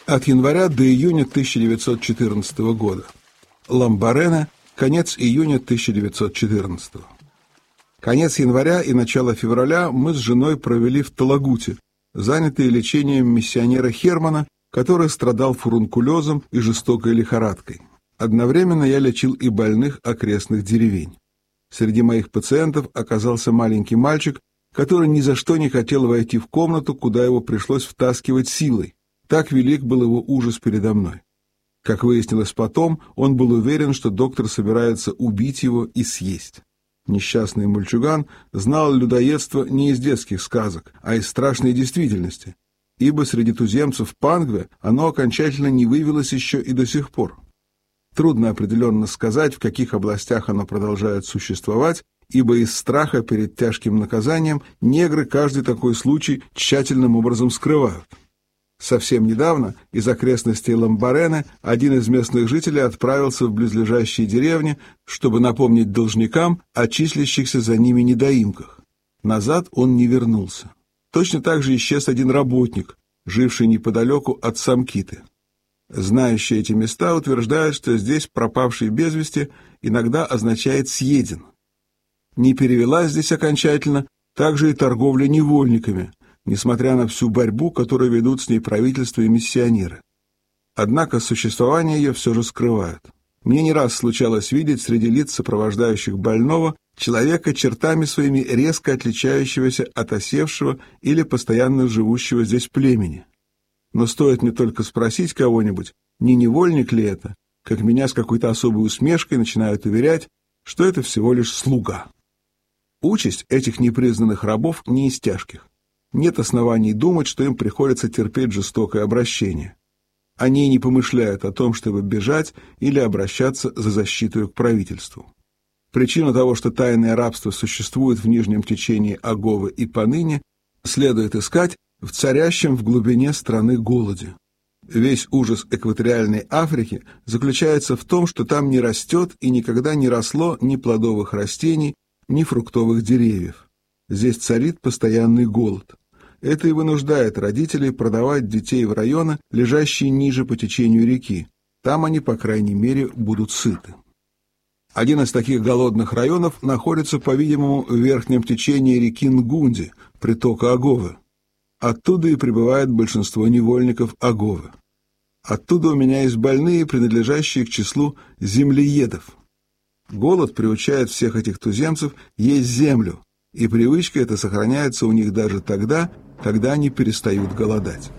От января до июня 1914 года. Ламбарене, конец июня 1914. Конец января и начало февраля мы с женой провели в Талагуте, занятые лечением миссионера Хермана, который страдал фурункулезом и жестокой лихорадкой. Одновременно я лечил и больных окрестных деревень. Среди моих пациентов оказался маленький мальчик, который ни за что не хотел войти в комнату, куда его пришлось втаскивать силой. Так велик был его ужас передо мной. Как выяснилось потом, он был уверен, что доктор собирается убить его и съесть. Несчастный мальчуган знал людоедство не из детских сказок, а из страшной действительности, ибо среди туземцев Пангве оно окончательно не вывелось еще и до сих пор. Трудно определенно сказать, в каких областях оно продолжает существовать, ибо из страха перед тяжким наказанием негры каждый такой случай тщательным образом скрывают. Совсем недавно из окрестностей Ламбарене один из местных жителей отправился в близлежащие деревни, чтобы напомнить должникам о числящихся за ними недоимках. Назад он не вернулся. Точно так же исчез один работник, живший неподалеку от Самкиты. Знающие эти места утверждают, что здесь пропавший без вести иногда означает «съеден». Не перевелась здесь окончательно также и торговля невольниками, несмотря на всю борьбу, которую ведут с ней правительство и миссионеры. Однако существование ее все же скрывают. Мне не раз случалось видеть среди лиц, сопровождающих больного, человека чертами своими резко отличающегося от осевшего или постоянно живущего здесь племени. Но стоит мне только спросить кого-нибудь, не невольник ли это, как меня с какой-то особой усмешкой начинают уверять, что это всего лишь слуга. Участь этих непризнанных рабов не из тяжких. Нет оснований думать, что им приходится терпеть жестокое обращение. Они не помышляют о том, чтобы бежать или обращаться за защитой к правительству. Причину того, что тайное рабство существует в нижнем течении Аговы и поныне, следует искать в царящем в глубине страны голоде. Весь ужас экваториальной Африки заключается в том, что там не растет и никогда не росло ни плодовых растений, ни фруктовых деревьев. Здесь царит постоянный голод. Это и вынуждает родителей продавать детей в районы, лежащие ниже по течению реки. Там они, по крайней мере, будут сыты. Один из таких голодных районов находится, по-видимому, в верхнем течении реки Нгунди, притока Аговы. Оттуда и прибывает большинство невольников Аговы. Оттуда у меня есть больные, принадлежащие к числу землеедов. Голод приучает всех этих туземцев есть землю, и привычка эта сохраняется у них даже тогда, когда они перестают голодать.